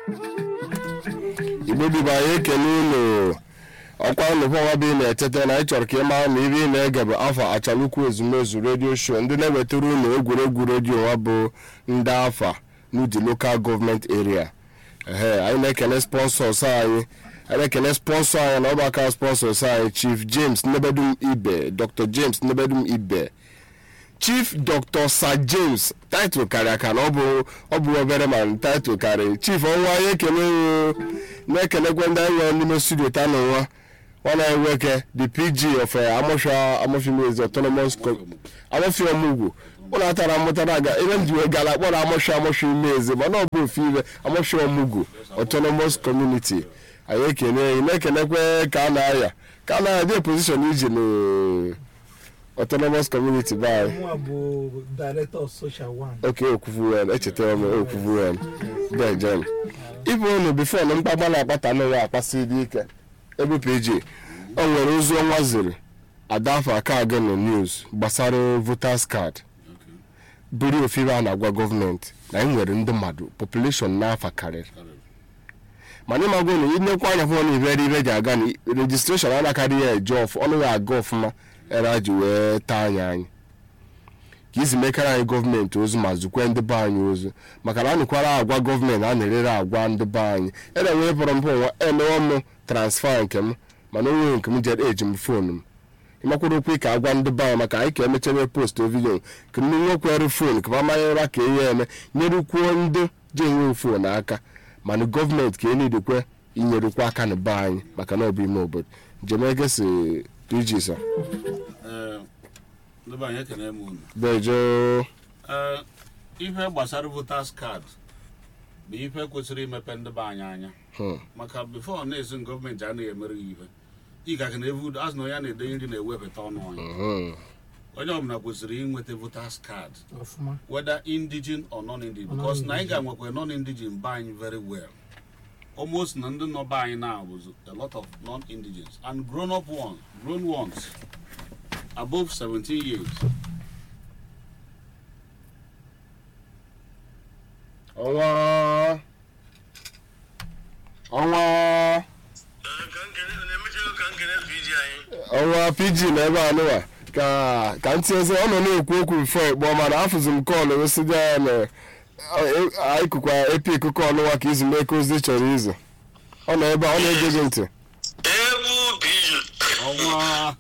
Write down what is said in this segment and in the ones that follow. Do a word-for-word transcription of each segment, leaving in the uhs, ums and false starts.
Igbo Biba anyị ekele unu ọkwa nnukwu bi na-etete na ịchọrọ ka ị mara na ibe ị na-ege bụ afọ Achalukwu Ezumezu redio show ndị na-ewetara unu egwuregwu redio nwa bụ ndị afa n'ụdị local government area. Ehe, anyị na-ekele sponsors anyị anyị na-ekele sponsor anyị na ọgbaka sponsors anyị Chief James Nnebedum Ibe, Doctor James Nnebedum Ibe, Chief Doctor Sir James title karịa ka na ọ bụ ọ bụ obere man title karịa Chief ọnwa anyị ekele na-ekelekwe ndị anyị nwere n'ime studio taa n'ụwa one I work the P G of uh, Amosha Amofimezi Autonomous Amofio Mugu. One atara Motaraga, even the Gala, what Amosha Amofimezi, but not both fever Amosha Mugu Autonomous Community. I make a make a neque Kanaya. Kana, their position is in Autonomous Community by Director of Social One. Okay, Okufuan, H T M, Okufuan. There, John. Even before Nambala Batano, Pasidika. Every page o nwere ozi ọnwa ziri adafa aka aga na news gbasara voters card buru ofiwe a na-agwa gọọmenti na nwere ndị mmadụ population n'afa karịrị mana ịmago na inekwa anya fụọ na ibe ibe ji aga na registration anakarị ya eje ọfụ ọnụ ya aga ọfụma era ji wee taa anya anyị ka isi mekara anyị gọọmenti ozu ma zukwe ndị be anyị ozu maka na anụkwara agwa gọọmenti a na-erere agwa ndị be anyị ere wee pụrụ mpụ nwa emewe m transfer nke m mana onwe nke m jere eji m fonu m ịmakwara okwu ka agwa ndị be anyị maka anyị ka emechebe post vidio ka ndị nwekwere fonu ka mamanyera ka ihe eme nyerukwuo ndị ji enwe fonu aka mana gọọmenti ka enidekwe inyerukwa aka na be anyị maka na ọ bụ ime obodo njem egesi P G sa Bejo ife gbasara voters card bụ ife kwesịrị imepe ndị be anyị anya maka before na-esi gọọmenti anaghị emere ife ịga ka na-evu azụ na ya na-ede nri na-ewepụta ọnụ anyị onye ọbụla kwesịrị inweta voters card whether indigene or non-indigene because na anyị ga-nwekwa non-indigene be anyị very well almost na ndị nọ be anyị now was a lot of non-indigenes and grown up ones grown ones above seventeen years. Ọnwa ọnwa ọnwa P G na ebe anụwa ka ka ntị eze ọ nọ na-ekwu okwu before ịkpọ mana afụzi m kọọlụ wesịdị ya na anyị kụkwa epic kọọlụ nwa ka izu mee ka ozi chọrọ izu ọ nọ ebe ọ na-ege gị ntị ọnwa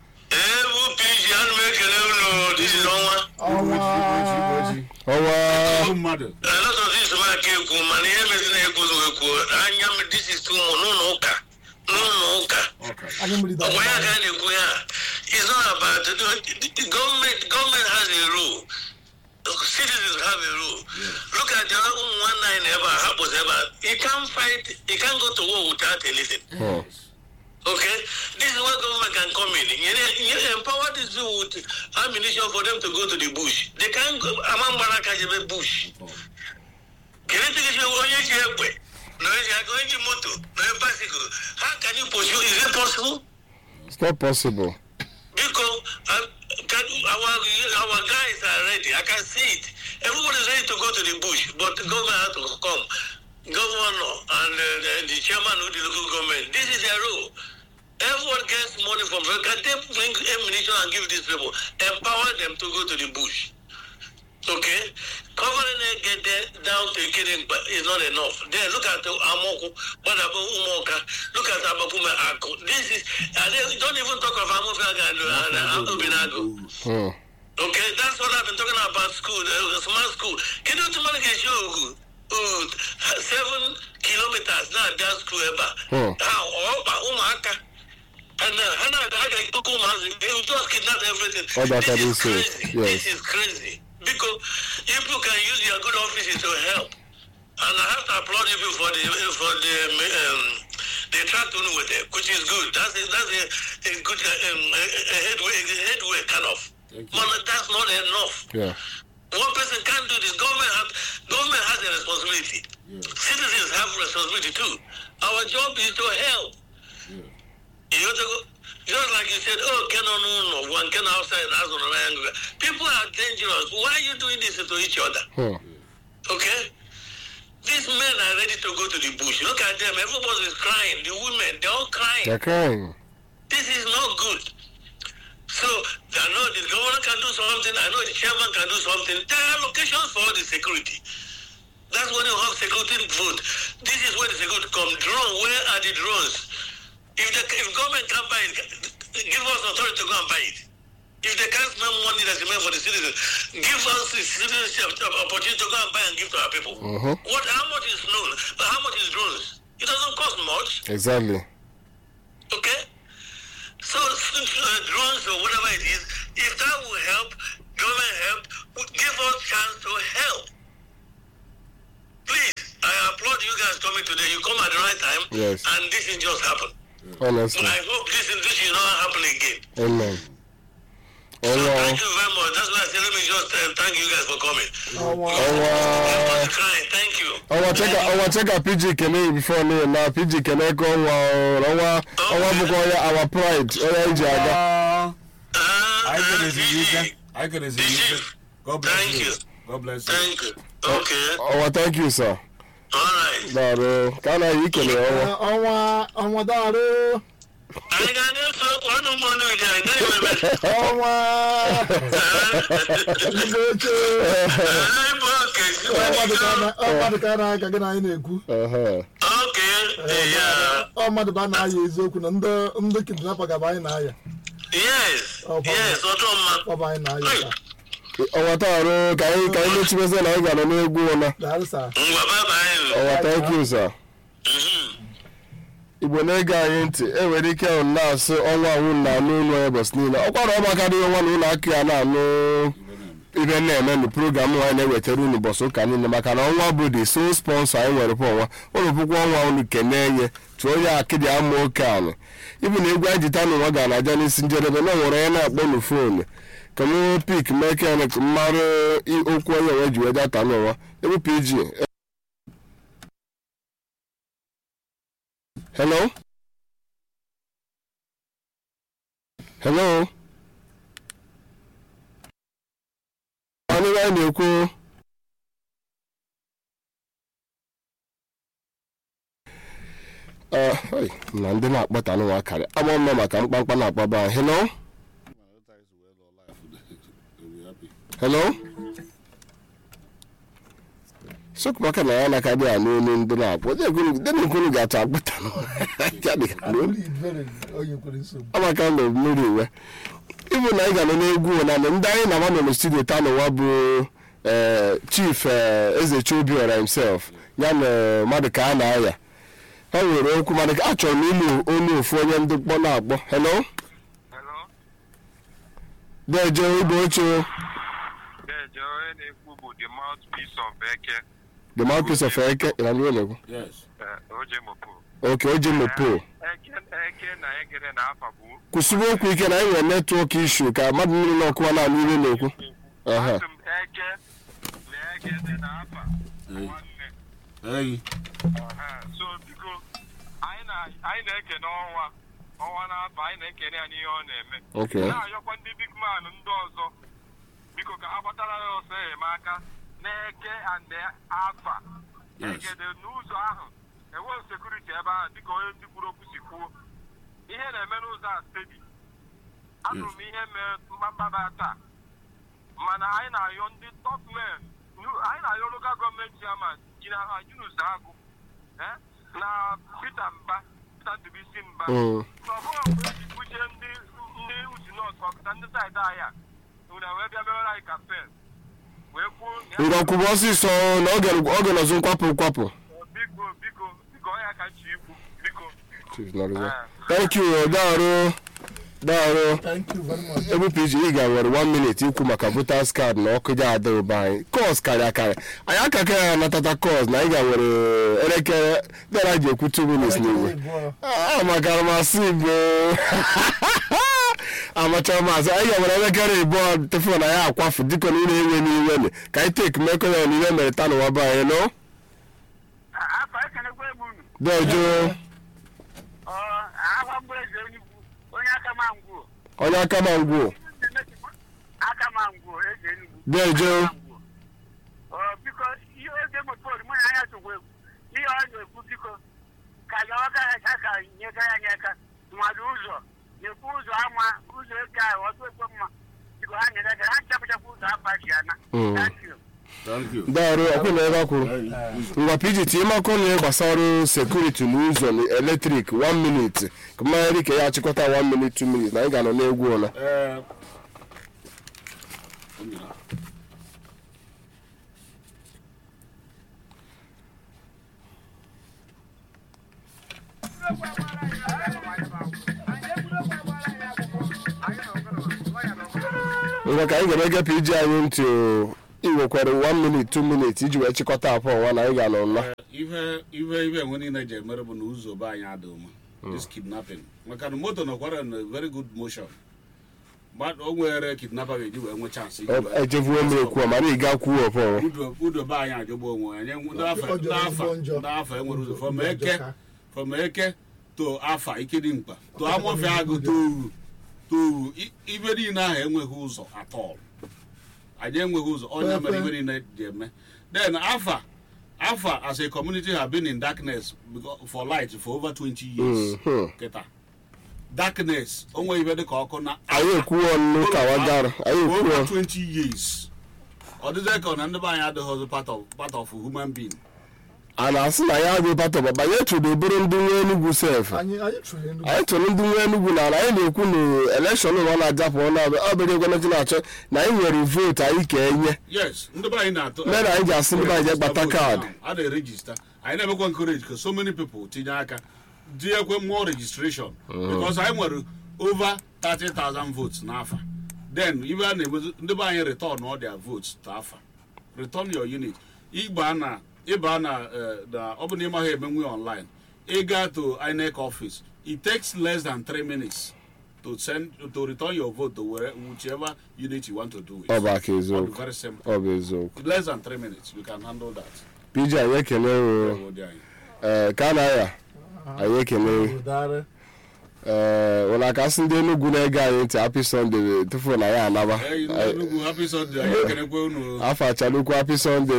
ọnwa mmadụ a lot of this man can go man here me na ego zo eko anya me this is too no no ka no no ka okay why can you go here it's not about the, the government government has a rule citizens have a rule yeah. Look at the one nine ever happens ever you can't fight you can't go to war without anything oh. Okay, this is where government can come in. You, you empower these people with ammunition for them to go to the bush. They can't go among Barakajebe bush. Can you take it on your way? No, you're going to motor, no bicycle. How can you pursue? Is it possible? It's not possible. Because uh, can, our our guys are ready. I can see it. Everybody is ready to go to the bush, but the government has to come. Governor and uh, the, the chairman of the local government. This is their role. Everyone gets money from them. Can they bring ammunition and give these people? Empower them to go to the bush. Okay? Covering and get there down to killing is not enough. Then look at Amoku, what about Umoka? Look at Abakuma Ako. This is, uh, they don't even talk of Amofaga and Ubinago. Okay? That's what I've been talking about school, uh, smart school. Can you tell me show uh, seven kilometers now that school ever? How? Umaka. And uh, they will just kidnap everything. Oh, that this, is crazy. Yes. Yes. This is crazy. Because people can use your good offices to help. And I have to applaud you for the for the um, the track with it, which is good. That's a, that's a, a good um, a headway, a headway kind of. But that's not enough. Yeah. One person can't do this. Government have, government has a responsibility. Yeah. Citizens have responsibility too. Our job is to help. Yeah. You have to go, just like you said, oh, can no, no, one can outside, people are dangerous. Why are you doing this to each other? Hmm. Okay? These men are ready to go to the bush. Look at them. Everybody is crying. The women, they're all crying. They're crying. This is not good. So, I know the governor can do something. I know the chairman can do something. There are locations for the security. That's when you have security vote. This is where the security come. Drone, where are the drones? If the if government can't buy it, give us authority to go and buy it. If they can't spend money that's meant for the citizens, give us the citizenship opportunity to go and buy and give to our people. Mm-hmm. What? How much is known? How much is drones? It doesn't cost much. Exactly. Okay? So, uh, drones or whatever it is, if that will help, government help, would give us chance to help. Please, I applaud you guys coming today. You come at the right time, Yes. and this thing just happened. Honestly. I hope this this will not happen again. Amen. So Oh, wow. thank you very much. That's why I said let me just uh, thank you guys for coming. Oh, wow. Oh, wow. Everybody crying. Thank you. Ọwa cheka ọwa cheka P G Kene before me na P G Kene ko ọwa ọwa ọwa bụkwa ya our pride ọya iji aga. Ah, Uh, I can uh, see you. can- I can see you. can- God bless Thank you. you. God bless you. Thank you. Okay. Ọwa thank you sir. All right. Daalụ ka na yi kele ọwa. Ọnwa ọnwa daalụ. I got it. So one more money again. Anyway, Ọnwa ndị ochie. Ọ mmadụ ka na- ọ mmadụ ka na-aga gị na anyị na-ekwu. Aha. Okay. Yeah. Ọ mmadụ ba na-aya eziokwu na ndị ndị kidnapper gaba anyị na-aya. Yes. Oh, Yes. Ọdún Ọ bụ anyị na-aya taa. Ọwa taarụ ka anyị ka anyị mechibeze na anyị ga-anọ n'egwu ụna. Daalụ sir. Ngwa bye Ọwa thank you sir. bye. Igbo na-ege anyị ntị enwere ike ahụ na-asị ọnwa awụ na anụ ụlọ ya bọs niile ọkwara ọgbaka dị ọnwa na ụlọ akụ ya na-anụ ibe na-eme na program anyị na-ewetara unu bọs ụka niile maka na ọnwa bụ the sole sponsor anyị nwere kwa ọnwa ụlọ pụkwa ọnwa unu kene enye tụọ ya akịdị ama oke anyị ibu na egwu anyị jita n'ụwa ga na-aja n'isi njedebe na nwere onye na-akpọ na fonu ka m pik mekene mmarụ okwu onye onwe ji wee data n'ụwa ebe P G. Hello? Hello? Anyị ga na-ekwu eh na ndị na-akpọta n'ụwa karị ama mma maka mkpamkpa na-akpaba anyị. Hello? Hello? Sokupaka na ya na ka dị a n'olu ndị na-akpọ dịna nkunu ga-atụ akpụta amaka na mmiri uwe ịbụ na anyị ga-anọ n'egwu na ndị anyị na nọ na studio taa n'ụwa bụ chief Ezechi Obiora himself ya na mmadụ ka a na-aya ha nwere okwu mmadụ ka a chọrọ m ịlụ onye ofu onye ndị mkpọ na-akpọ. Hello? Dejo Igbo ochie. The mouthpiece of Eke. The mouthpiece of Eke in Anwelego. Yes. Uh, Oje Mopo. Okay, Oje Mopo. Eke Eke na Eke na Afabu. Kusubo okwu ike na enwe network issue ka mmadụ niile na-ọkụwa na anụ ihe na-ekwu. Aha. Eke na Eke na Afa. Hey. So biko anyị na anyị na-eke n'ọnwa ọnwa na-afa anyị na-ekene ya n'ihe ọ na-eme. Okay. Na-ayọkwa ndị big man ndị ọzọ biko ka ha gbatara ya ọsọ enyemaka na-eke and afa egede n'ụzọ ahụ enweghị sekuriti ebe ahụ dịka onye ndị kwuru okwu si kwuo ihe na-eme n'ụzọ a stebi anụrụ m ihe mee mgbamgbaba taa mana anyị na-ayọ ndị top men anyị na-ayọ lokal gọọmenti chairman Junus Agụ na Peter Mba Peter Ndubisi Mba na ọbụghị mgbe eji buche ndị ndị usi nọọsụ ọkụta ndị saịdị ahịa ngwa kwubu ọsịsọ na oge nọzụ nkwapụ nkwapụ. Thank you daarụ daarụ ebe P G ị ga-nwere one minute ikwu maka voters card na ọkụ ji ada ụba anyị kọs karịa karị anyị akaka ya natata kọs na anyị ga-nwere elekere dara ji ekwu two minutes n'igwe makara masị Igbo amacha maazị anyị ga-nwere elekere ịbụọ tefon na ya akwafu dịka na ụlọ enwe n'iwe ka anyị tek mekọ ya n'ihe mere taa n'ụwa be anyị nọ dejo onye aka ma ngwuo dejo na-ekwu biko ka anyị ọga ha ka nyega ya anya aka mmadụ ụzọ na-ekwu ụzọ ama ụzọ eke ahụ ọzọ ekwe mma biko ha nyere aka ha chapụchapụ ụzọ abachi ana. Thank you. Darụ ọkwụ na ebe a kwuru ngwa P G tinye makọ na gbasara sekuriti n'ụzọ na eletrik one minute ka mmanya ka ya achịkọta one minute two minutes na anyị ga-anọ n'egwu ọla. ngwa ka anyị ga-ege P G anyị ntị i nwekwara one minute two minutes iji wee chịkọta apụ ọnwa na anyị ga-anọ nọ. Ihe ihe ihe enwe niile ji emere bụ na ụzọ be anyị adịghị mma. This kidnapping maka na moto nọkwara na very good motion but o nwere kidnapper ga-eji wee nwe chance ejevuo mmiri kwuo mana ị ga kwuo ọpụ udo be anyị ajọgbu onwe anyị ndị afa enwere ụzọ from eke from eke to afa Ikedimkpa to Amofia Agụ toru toru ibe niile ahụ enweghị ụzọ atọl anyị enweghị ụzọ onye mere ibe niile ji eme then afa afa as a community have been in darkness for light for over twenty years kịta darkness onwe ibe dị ka ọkụ na anyị ekwuo ọnụ ka wagara anyị ekwuo over twenty years ọ dịzị ka na ndị be anyị adịghị part of part of human being a na-asị na ya bụ part of banye tụrụ bụrụ ndị nwe Enugu sef anyị tụrụ ndị nwe Enugu na anyị na-ekwu na elekshọn ụwa na-ajapụ ọnụ ọbịrị gọọmenti na-achọ na anyị nwere vootu anyị ka enye yes ndị be anyị na-atụ mere anyị ji asị ndị be anyị je gbata kaadị a na-erejista anyị na-emekwa encourage ka so many people tinye aka diekwe more registration because anyị nwere over thirty thousand votes n'afa then ibe a na-emezu ndị be anyị return all their votes to afa return your unit ịgba na ịba na ọ bụ na ịmaghị emenwe online ịga to I N E C office it takes less than three minutes to send to return your vote to whichever unit you want to do it. Ọ bụ aka eziokwu. Very simple. Ọ bụ eziokwu. Less than three minutes you can handle that. P G anyị ekele o ee ka na ya anyị ekele ee wala aka sị ndị Enugu na-ege anyị ntị Happy Sunday tufu na ya anaba Happy Sunday anyị ekelekwe unu afọ achalukwu Happy Sunday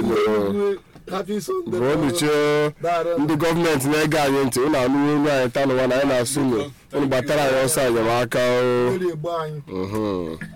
bụ oluche ndị gọọmenti na-ege anyị ntị ụnụ anụwo olu anyị tanụwa na anyị na-asụ unu unu gbatara anyị ọsọ enyemaka o